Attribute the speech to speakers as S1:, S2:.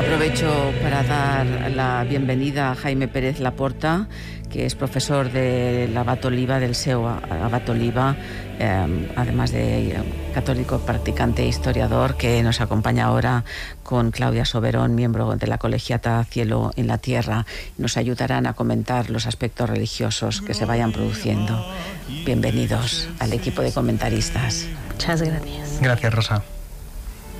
S1: Aprovecho para dar la bienvenida a Jaime Pérez Laporta, que es profesor de la Abat Oliba, del SEO Abat Oliba, además de católico practicante e historiador, que nos acompaña ahora con Claudia Soberón, miembro de la colegiata Cielo en la Tierra. Nos ayudarán a comentar los aspectos religiosos que se vayan produciendo. Bienvenidos al equipo de comentaristas.
S2: Muchas gracias.
S3: Gracias, Rosa.